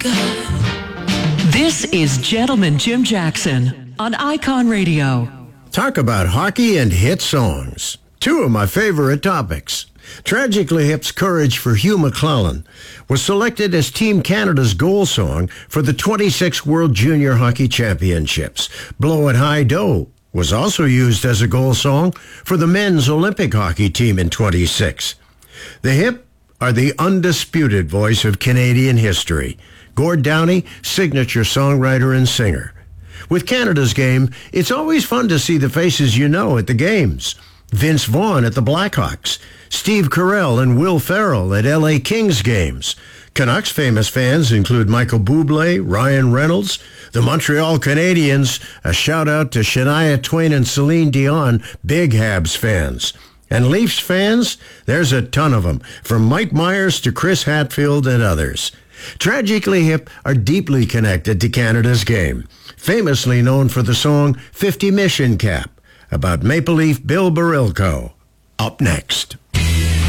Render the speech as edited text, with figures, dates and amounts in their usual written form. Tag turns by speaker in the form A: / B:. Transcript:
A: This is Gentleman Jim Jackson on Icon Radio.
B: Talk about hockey and hit songs. Two of my favorite topics. Tragically Hip's Courage for Hugh McClellan was selected as Team Canada's goal song for the 26th World Junior Hockey Championships. Blow It High Dough was also used as a goal song for the men's Olympic hockey team in 26. The Hip are the undisputed voice of Canadian history. Gord Downie, signature songwriter and singer. With Canada's game, it's always fun to see the faces you know at the games. Vince Vaughn at the Blackhawks, Steve Carell and Will Ferrell at LA Kings games. Canucks famous fans include Michael Bublé, Ryan Reynolds, the Montreal Canadiens, a shout-out to Shania Twain and Celine Dion, big Habs fans. And Leafs fans, there's a ton of them, from Mike Myers to Chris Hatfield and others. Tragically Hip are deeply connected to Canada's game, famously known for the song 50 Mission Cap, about Maple Leaf Bill Barilko. Up next.